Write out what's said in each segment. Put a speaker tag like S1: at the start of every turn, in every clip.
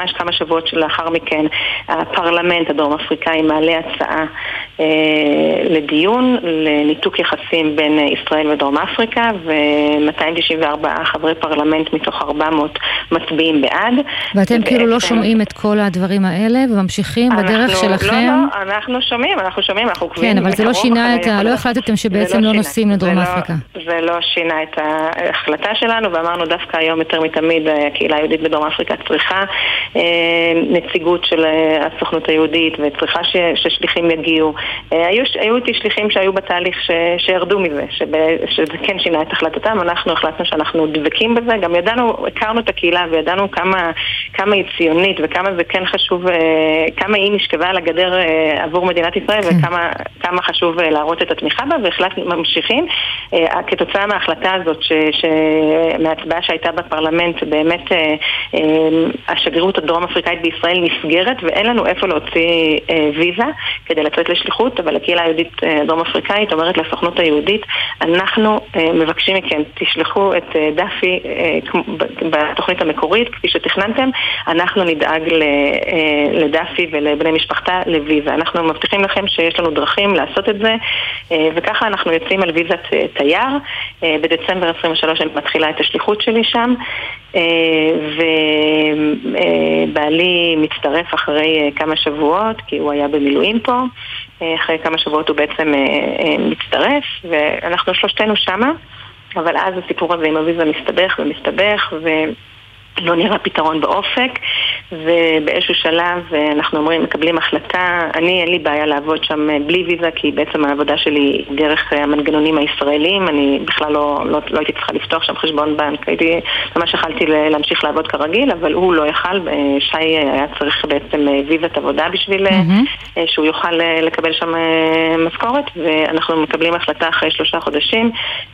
S1: ממש כמה שבועות לאחר מכן הפרלמנט הדרום אפריקאי מעלה הצעה לדיון, לניתוק יחסים בין ישראל ודרום אפריקה, ו-294 חברי פרלמנט מתוך 400 מצביעים בעד.
S2: ואתם כאילו לא שומעים את כל הדברים האלה וממשיכים בדרך שלכם?
S1: לא, אנחנו שומעים, אנחנו
S2: כן, אבל זה לא שינה לא החלטתם שבעצם לא נוסעים לדרום אפריקה.
S1: זה לא שינה את ההחלטה שלנו, ואמרנו דווקא היום יותר מתמיד הקהילה היהודית בדרום אפריקה צריכה נציגות של הסוכנות היהודית, וצריכה ששליחים יגיעו. היו איתי שליחים שהיו בתהליך שירדו מזה, שזה כן שינה את החלטתם. אנחנו החלטנו שאנחנו דבקים בזה, גם הכרנו את הקהילה וידענו כמה היא ציונית וכמה זה כן חשוב, כמה היא נשכבה על הגדר עבור מדינת ישראל וכמה חשוב להראות את התמיכה בה, והחלטנו ממשיכים. כתוצאה מההחלטה הזאת מההצבעה שהייתה בפרלמנט, באמת השגרירות הדרום אפריקאית בישראל נסגרת ואין לנו איפה להוציא ויזה כדי לצאת לשליחות, אבל הקהילה היהודית דרום אפריקאית אומרת לסוכנות היהודית, אנחנו מבקשים מכם, תשלחו את דפי בתוכנית המקורית כפי שתכננתם, אנחנו נדאג לדפי ולבני משפחתה לוויזה. אנחנו מבטיחים לכם שיש לנו דרכים לעשות את זה, וככה אנחנו יוצאים על ויזת תייר. בדצמבר 23 אני מתחילה את השליחות שלי שם, ובעלי מצטרף אחרי כמה שבועות, כי הוא היה במילואים פה. אחרי כמה שבועות הוא בעצם מצטרף, ואנחנו שלושתנו שמה, אבל אז הסיפור הזה עם הוויזה מסתבך ולא נראה פתרון באופק, ובאיזשהו שלב אנחנו אומרים, מקבלים החלטה, אין לי בעיה לעבוד שם בלי ויזה, כי בעצם העבודה שלי דרך המנגנונים הישראלים, אני בכלל לא הייתי צריכה לפתוח שם חשבון בנק, ממש יכלתי להמשיך לעבוד כרגיל, אבל הוא לא יכל, שי היה צריך בעצם ויזת עבודה בשביל שהוא יוכל לקבל שם משכורת, ואנחנו מקבלים החלטה אחרי 3 חודשים,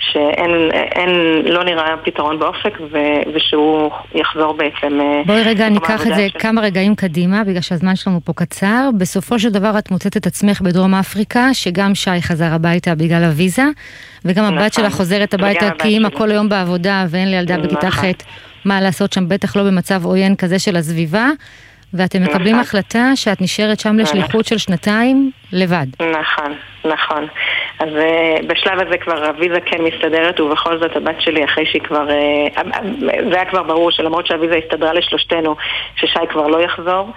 S1: לא נראה פתרון באופק, ושהוא יחזור בעצם.
S2: בואי רגע ניקח את זה כמה רגעים קדימה, בגלל שהזמן שלנו פה קצר. בסופו של דבר את מוצאת את עצמך בדרום אפריקה, שגם שי חזר הביתה בגלל הוויזה, וגם הבת שלה חוזרת הביתה כי אימא כל היום בעבודה ואין לילדה בכיתה ח' מה לעשות שם, בטח לא במצב עוין כזה של הסביבה, ואתם מקבלים החלטה שאת נשארת שם לשליחות של 2 לבד.
S1: נכון. אז בשלב הזה כבר הוויזה כן מסתדרת, ובכל זאת הבת שלי אחרי שהיא כבר, זה היה כבר ברור שלמרות שהוויזה הסתדרה לשלושתנו, ששי כבר לא יחזור,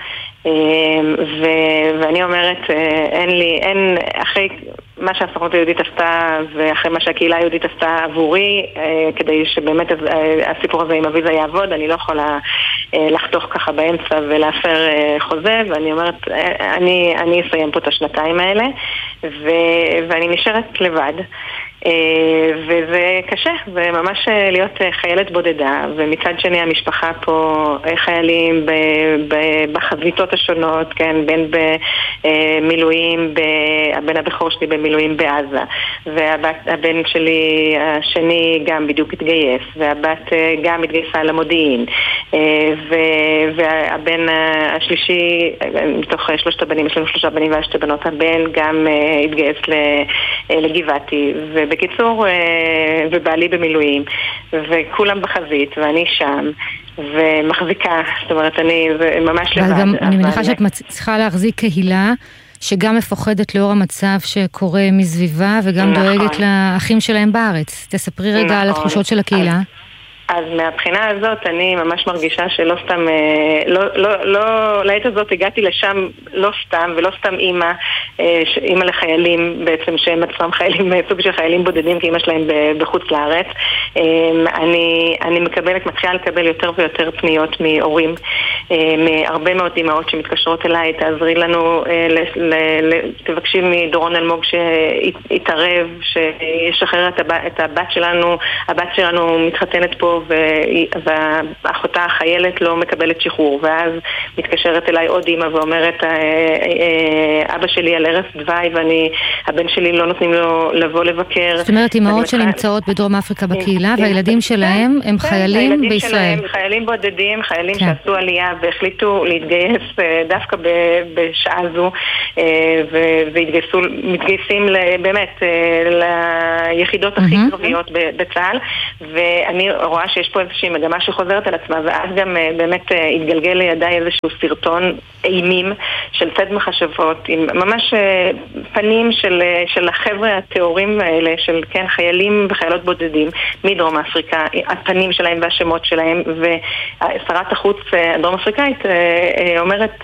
S1: ואני אומרת, אחרי מה שהסוכנות היהודית עשתה ואחרי מה שהקהילה היהודית עשתה עבורי, כדי שבאמת הסיפור הזה עם הוויזה יעבוד, אני לא יכולה לחתוך ככה באמצע ולהפר חוזה, ואני אומרת, אני אסיים פה את 2 האלה, ואני נשארת לבד. וזה קשה, זה ממש להיות חיילת בודדה, ומצד שני המשפחה פה חיילים בחזיתות השונות, כן, בין במילואים, הבן הבכור שלי במילואים בעזה, והבן שלי השני גם בדיוק התגייס, והבת גם התגייסה למודיעין, והבן השלישי, מתוך 3 הבנים, יש לנו 3 בנים ו2 בנות, הבן גם התגייס לגבעתי, בקיצור, ובעלי במילואים, וכולם בחזית, ואני שם, ומחזיקה, זאת אומרת, אני ממש לבד.
S2: גם, אני מניחה שאת צריכה להחזיק קהילה, שגם מפוחדת לאור המצב שקורה מסביבה, וגם דואגת לאחים שלהם בארץ. תספרי רגע על התחושות של הקהילה.
S1: אז מהבחינה הזאת אני ממש מרגישה שלא סתם, לעת הזאת הגעתי לשם לא סתם, ולא סתם אימא לחיילים בעצם, שהם עצמם חיילים, סוג של חיילים בודדים, כי אימא שלהם בחוץ לארץ. אני מתחילה לקבל יותר ויותר פניות מהורים, מהרבה מאוד אימהות שמתקשרות אליי, תעזרי לנו, תבקשי מדורון אלמוג שיתערב, שישחרר את הבת שלנו מתחתנת פה, ואחותה החיילת לא מקבלת שחרור, ואז מתקשרת אליי עוד אמא ואומרת, אבא שלי על ערש דווי והבן שלי לא נותנים לו לבוא לבקר.
S2: זאת אומרת, אמהות שנמצאות בדרום אפריקה בקהילה, והילדים שלהם הם חיילים בישראל.
S1: חיילים בודדים, חיילים שעשו עלייה והחליטו להתגייס דווקא בשעה זו, ומתגייסים באמת ליחידות הכי קרביות בצה"ל, ואני רואה שיש פה איזושהי מגמה שחוזרת על עצמה, ואז גם באמת התגלגל לידיי איזשהו סרטון אימים של צד מחשבות, עם ממש פנים של החבר'ה התיאורים האלה, של כן, חיילים וחיילות בודדים מדרום אפריקה, הפנים שלהם והשמות שלהם, ושרת החוץ הדרום אפריקאית אומרת,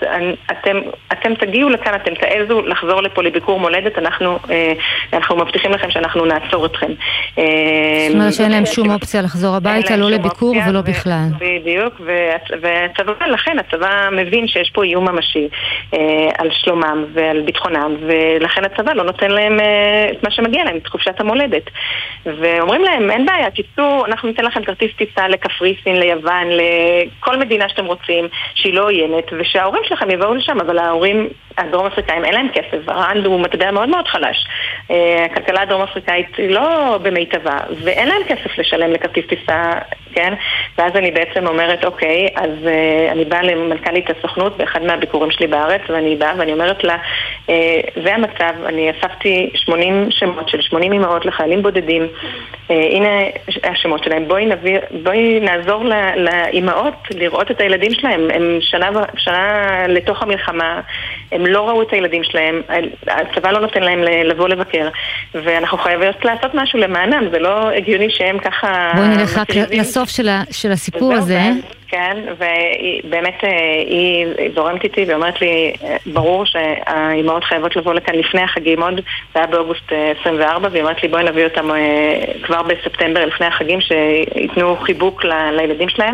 S1: אתם תגיעו לכאן, אתם תעזו לחזור לפה לביקור מולדת, אנחנו מבטיחים לכם שאנחנו נעצור אתכם.
S2: זאת אומרת שאין להם שום אופציה לחזור הביתה, לא לביקור ולא בכלל.
S1: בדיוק, והצבא, לכן הצבא מבין שיש פה איום ממשי על שלומם ועל ביטחונם, ולכן הצבא לא נותן להם את מה שמגיע להם, את חופשת המולדת. ואומרים להם, אין בעיה, תיסעו, אנחנו ניתן לכם כרטיס טיסה לקפריסין, ליוון, לכל מדינה שאתם רוצים, שהיא לא עוינת, ושההורים שלכם יבואו לשם, אבל ההורים הדרום אפריקאים אין להם כסף, הרנד הוא מטבע מאוד מאוד חלש. הכלכלה הדרום אפריקאית היא לא במיטבה, ואין להם כסף לשלם לכרטיס טיסה, כן? ואז אני בעצם אומרת, אוקיי, אז אני באה למנכ"לית הסוכנות באחד מהביקורים שלי בארץ, ואני באה ואני אומרת לה, זה המצב, אני אספתי 80 שמות של 80 אמהות לחיילים בודדים, הנה השמות שלהם, בואי נעזור לאמהות לראות את הילדים שלהם, הם שנה לתוך המלחמה, הם לא ראו את הילדים שלהם, הצבא לא נותן להם לבוא לבקר, ואנחנו חייבים לעשות משהו למענם, זה לא הגיוני שהם ככה...
S2: בואי נלך רק לסוף של הסיפור הזה.
S1: כן, ובאמת היא זורמת איתי ואומרת לי, ברור שהאימהות חייבות לבוא לכאן לפני החגים עוד, זה היה באוגוסט 24, והיא אומרת לי, בואי נביא אותם כבר בספטמבר לפני החגים, שיתנו חיבוק לילדים שלהם,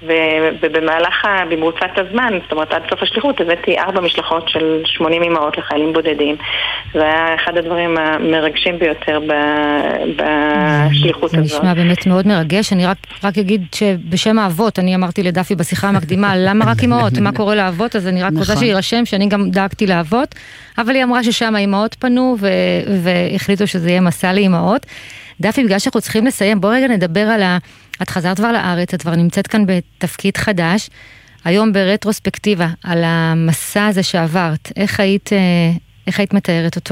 S1: ובמהלך, במרוצת הזמן, זאת אומרת עד סוף השליחות, הבאתי 4 משלחות של 80 אימהות לחיילים בודדים. זה היה אחד הדברים המרגשים ביותר בשליחות הזאת.
S2: זה נשמע באמת מאוד מרגש. אני רק אגיד שבשם האבות, אני אמרתי לדפי בשיחה המקדימה, למה רק אמהות? מה קורה לאבות? אז אני רק רוצה שירשם שאני גם דאגתי לאבות, אבל היא אמרה ששם האמהות פנו והחליטו שזה יהיה מסע לאמהות. דפי, בגלל שאנחנו צריכים לסיים, בואו רגע נדבר על את חזרת כבר לארץ, את כבר נמצאת כאן בתפקיד חדש, היום ברטרוספקטיבה, על המסע הזה שעברת. איך היית מתארת אותו?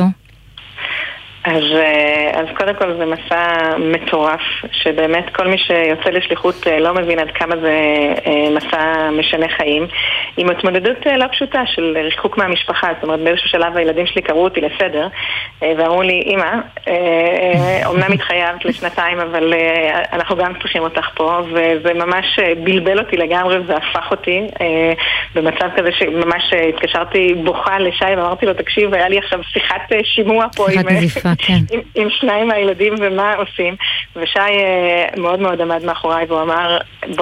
S1: אז קודם כל זה מסע מטורף, שבאמת כל מי שיוצא לשליחות לא מבין עד כמה זה מסע משנה חיים, עם התמודדות לא פשוטה של ריחוק מהמשפחה. זאת אומרת, באיזשהו שלב הילדים שלי קראו אותי לסדר, ואמרו לי, אמא, אומנם התחייבת לשנתיים, אבל אנחנו גם צריכים אותך פה, וזה ממש בלבל אותי לגמרי, והפך אותי במצב כזה שממש התקשרתי בוכה לשי, ואמרתי לו, תקשיב, היה לי עכשיו שיחת שימוע פה עם שניים מהילדים ומה עושים, ושי מאוד מאוד עמד מאחוריי והוא אמר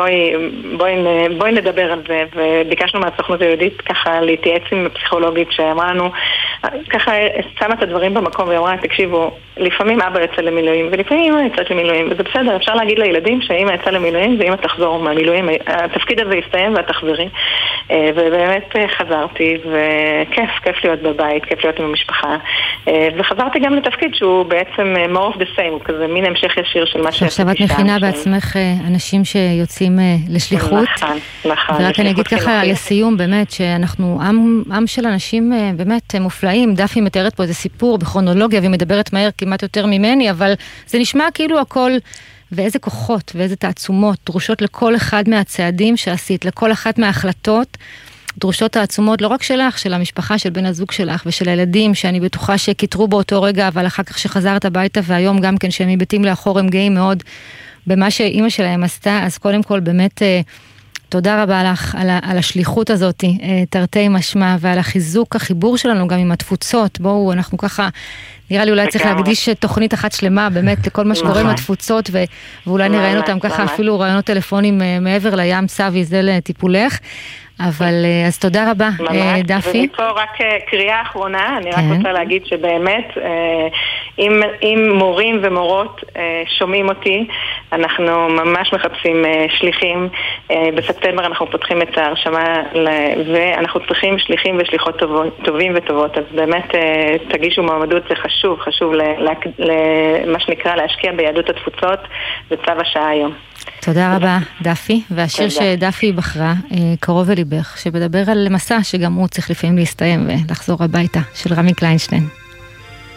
S1: בואי נדבר על זה, וביקשנו מהסוכנות היהודית ככה להתייעץ עם הפסיכולוגית שאמרה לנו, ככה שמה את הדברים במקום ואמרה, תקשיבו, לפעמים אבא יצא למילואים ולפעמים אמא יצאת למילואים, וזה בסדר, אפשר להגיד לילדים שאמא יצא למילואים ואמא תחזור מהמילואים, התפקיד הזה יסתיים ואת תחזרי. ובאמת חזרתי, וכיף להיות בבית, כיף להיות עם המשפחה, וחזרתי גם לתפקיד שהוא בעצם more of the same, הוא כזה מין המשך ישיר של מה שעשיתי שם.
S2: עכשיו את מכינה בעצמך אנשים שיוצאים לשליחות.
S1: נכון.
S2: ורק אני אגיד ככה לסיום, באמת, שאנחנו עם של אנשים באמת מופלאים. דפי מתארת פה איזה סיפור בכרונולוגיה, והיא מדברת מהר כמעט יותר ממני, אבל זה נשמע כאילו הכל, ואיזה כוחות ואיזה תעצומות דרושות לכל אחד מהצעדים שעשית, לכל אחת מההחלטות, דרושות תעצומות לא רק שלך, של המשפחה, של בן הזוג שלך ושל הילדים, שאני בטוחה שכיתרו באותו רגע, אבל אחר כך שחזרת הביתה, והיום גם כן שהם מבטים לאחור, הם גאים מאוד במה שאימא שלהם עשתה. אז קודם כל באמת תודה רבה לך על השליחות הזאת, תרתי משמע, ועל החיזוק, החיבור שלנו גם עם התפוצות. בואו, אנחנו ככה, נראה לי אולי צריך להקדיש תוכנית אחת שלמה באמת לכל מה שקורה עם התפוצות, ואולי נראיין אותם ככה אפילו רעיונות טלפונים מעבר לים, סבי, זה לטיפולך. אבל אז תודה רבה, דפי.
S1: ומפה רק קריאה אחרונה, אני רק רוצה להגיד שבאמת, אם מורים ומורות שומעים אותי, אנחנו ממש מחפשים שליחים. בספטמבר אנחנו פותחים את ההרשמה, ואנחנו צריכים שליחים ושליחות טובים וטובות. אז באמת תגישו מועמדות, זה חשוב מה שנקרא להשקיע ביהדות התפוצות, זה צו השעה היום.
S2: תודה רבה, דפי. והשיר שדפי בחרה, קרוב אליבך, שמדבר על מסע שגם הוא צריך לפעמים להסתיים ולחזור הביתה, של רמי קליינשטיין.